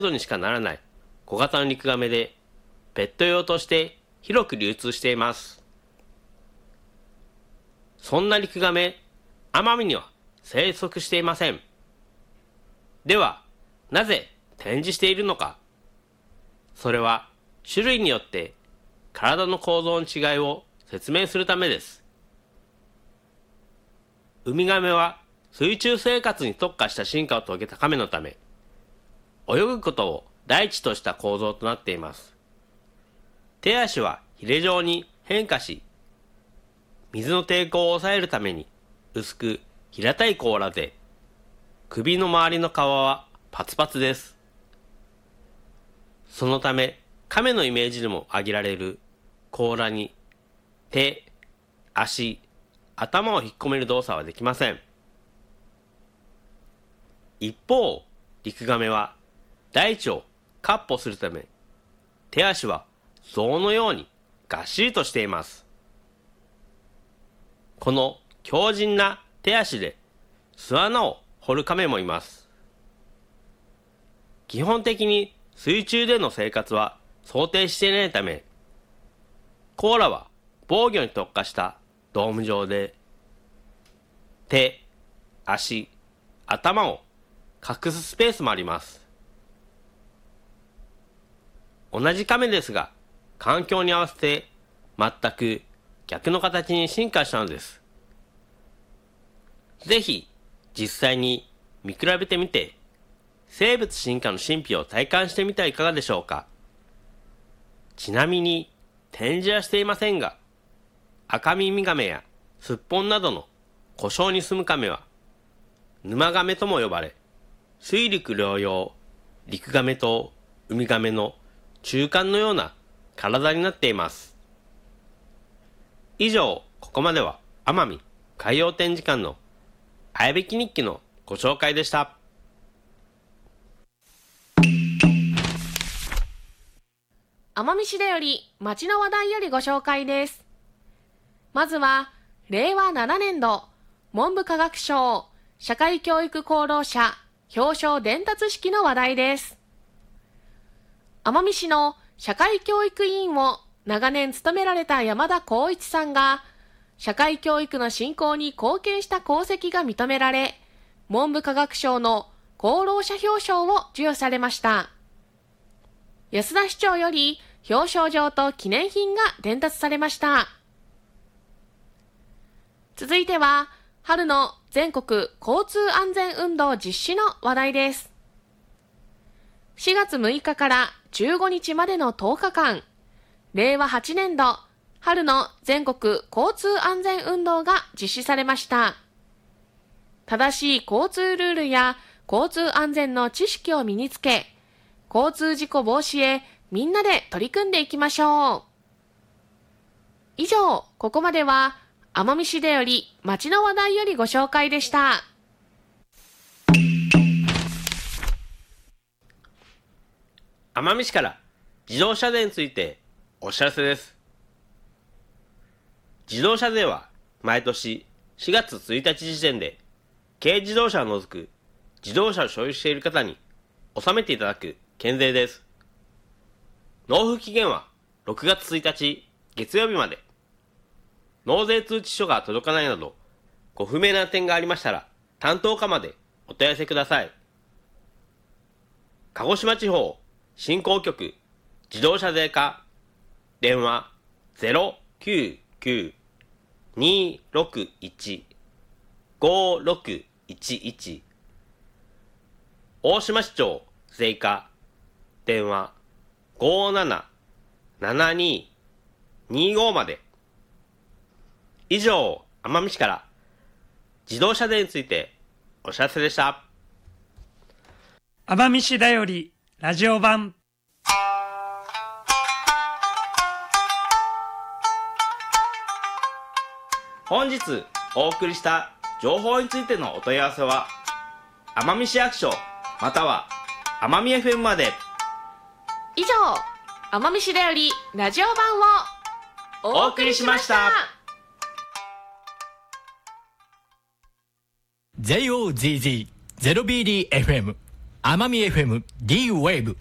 にしかならない小型のリクガメで、ペット用として広く流通しています。そんなリクガメ、奄美には生息していません。では、なぜ展示しているのか。それは種類によって体の構造の違いを説明するためです。ウミガメは水中生活に特化した進化を遂げたカメのため、泳ぐことを第一とした構造となっています。手足はヒレ状に変化し、水の抵抗を抑えるために薄く平たい甲羅で、首の周りの皮はパツパツです。そのため、亀のイメージでも挙げられる甲羅に手、足、頭を引っ込める動作はできません。一方、リクガメは大地を闊歩するため、手足は象のようにがっしりとしています。この強靭な手足で巣穴を掘るカメもいます。基本的に水中での生活は想定していないため、甲羅は防御に特化したドーム状で、手、足、頭を隠すスペースもあります。同じカメですが、環境に合わせて全く逆の形に進化したのです。ぜひ実際に見比べてみて、生物進化の神秘を体感してみてはいかがでしょうか。ちなみに展示はしていませんが、アカミミガメやスッポンなどの湖沼に住むカメは沼ガメとも呼ばれ、水陸両用、リクガメとウミガメの中間のような体になっています。以上、ここまでは奄美海洋展示館のあやべき日記のご紹介でした。 奄美市でより町の話題よりご紹介です。まずは令和7年度文部科学省社会教育功労者表彰伝達式の話題です。奄美市の社会教育委員を長年務められた山田光一さんが、社会教育の振興に貢献した功績が認められ、文部科学省の功労者表彰を授与されました。安田市長より表彰状と記念品が伝達されました。続いては、春の全国交通安全運動実施の話題です。4月6日から15日までの10日間、令和8年度春の全国交通安全運動が実施されました。正しい交通ルールや交通安全の知識を身につけ、交通事故防止へみんなで取り組んでいきましょう。以上、ここまでは奄美市でより町の話題よりご紹介でした。 奄美市から自動車税についてお知らせです。自動車税は毎年4月1日時点で軽自動車を除く自動車を所有している方に納めていただく県税です。納付期限は6月1日月曜日まで。納税通知書が届かないなどご不明な点がありましたら担当課までお問い合わせください。鹿児島地方振興局自動車税課電話 099-261-5611 大島市長税課電話 577225 まで。以上、奄美市から自動車税についてお知らせでした。 奄美市だよりラジオ版。 本日お送りした情報についてのお問い合わせは奄美市役所または奄美 FM まで。 以上、奄美市だよりラジオ版をお送りしました。 JOZZ0BDFM 奄美 FM D-Wave